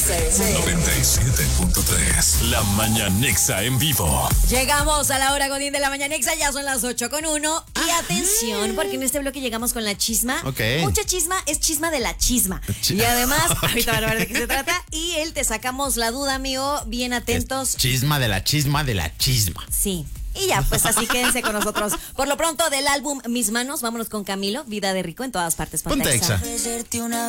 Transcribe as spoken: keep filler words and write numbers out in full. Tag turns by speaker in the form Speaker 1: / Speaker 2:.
Speaker 1: noventa y siete punto tres. La Mañanexa en vivo.
Speaker 2: Llegamos a la hora godín de la Mañanexa, ya son las ocho con uno. Y atención, porque en este bloque llegamos con la chisma.
Speaker 3: Ok.
Speaker 2: Mucha chisma, es chisma de la chisma. Ch- y además, ahorita van a ver de qué se trata. Y él te sacamos la duda, amigo. Bien atentos.
Speaker 3: Es chisma de la chisma de la chisma.
Speaker 2: Sí. Y ya, pues así quédense con nosotros. Por lo pronto, del álbum Mis Manos, vámonos con Camilo, Vida de Rico en todas partes.
Speaker 3: Ponte Exa.